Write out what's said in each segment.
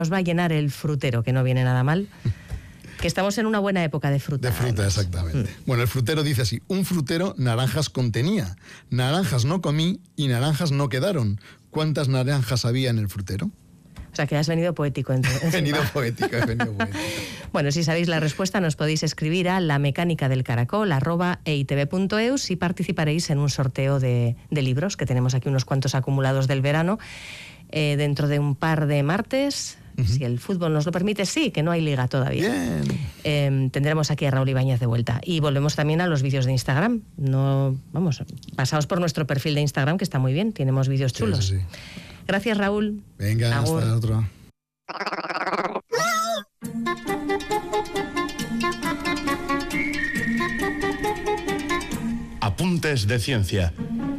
Nos va a llenar el frutero, que no viene nada mal. Que estamos en una buena época de fruta. De fruta, exactamente. Bueno, el frutero dice así: un frutero naranjas contenía, naranjas no comí y naranjas no quedaron. ¿Cuántas naranjas había en el frutero? O sea, que has venido poético. He venido poético. Bueno, si sabéis la respuesta, nos podéis escribir a lamecanicadelcaracol@eitv.eus y participaréis en un sorteo de libros, que tenemos aquí unos cuantos acumulados del verano. Dentro de un par de martes, si el fútbol nos lo permite, sí, que no hay liga todavía. Tendremos aquí a Raúl Ibáñez de vuelta. Y volvemos también a los vídeos de Instagram. Pasaos por nuestro perfil de Instagram, que está muy bien, tenemos vídeos chulos. Sí. Gracias, Raúl. Venga, Agur. hasta otro. Apuntes de ciencia.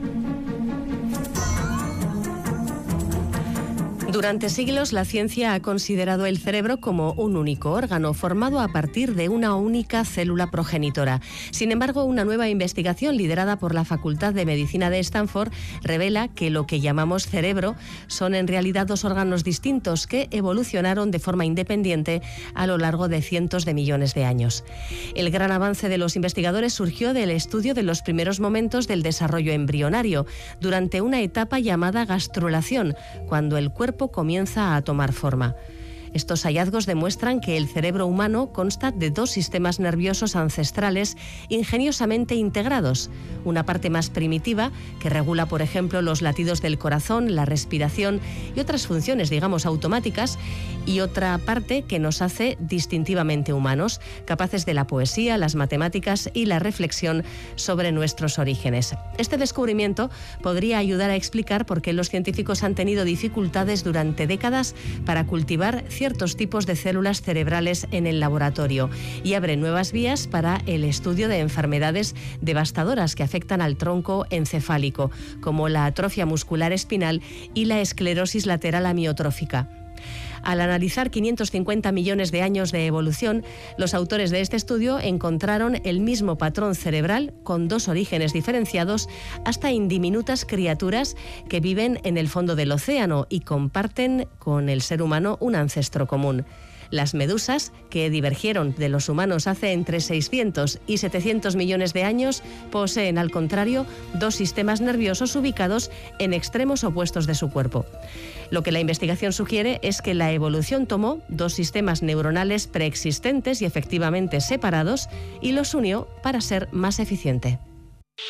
Durante siglos, la ciencia ha considerado el cerebro como un único órgano formado a partir de una única célula progenitora. Sin embargo, una nueva investigación liderada por la Facultad de Medicina de Stanford revela que lo que llamamos cerebro son en realidad dos órganos distintos que evolucionaron de forma independiente a lo largo de cientos de millones de años. El gran avance de los investigadores surgió del estudio de los primeros momentos del desarrollo embrionario, durante una etapa llamada gastrulación, cuando el cuerpo comienza a tomar forma. Estos hallazgos demuestran que el cerebro humano consta de dos sistemas nerviosos ancestrales ingeniosamente integrados. Una parte más primitiva, que regula, por ejemplo, los latidos del corazón, la respiración y otras funciones, digamos, automáticas, y otra parte que nos hace distintivamente humanos, capaces de la poesía, las matemáticas y la reflexión sobre nuestros orígenes. Este descubrimiento podría ayudar a explicar por qué los científicos han tenido dificultades durante décadas para cultivar ciertos tipos de células cerebrales en el laboratorio, y abre nuevas vías para el estudio de enfermedades devastadoras que afectan al tronco encefálico, como la atrofia muscular espinal y la esclerosis lateral amiotrófica. Al analizar 550 millones de años de evolución, los autores de este estudio encontraron el mismo patrón cerebral con dos orígenes diferenciados hasta en diminutas criaturas que viven en el fondo del océano y comparten con el ser humano un ancestro común. Las medusas, que divergieron de los humanos hace entre 600 y 700 millones de años, poseen, al contrario, dos sistemas nerviosos ubicados en extremos opuestos de su cuerpo. Lo que la investigación sugiere es que la evolución tomó dos sistemas neuronales preexistentes y efectivamente separados y los unió para ser más eficiente.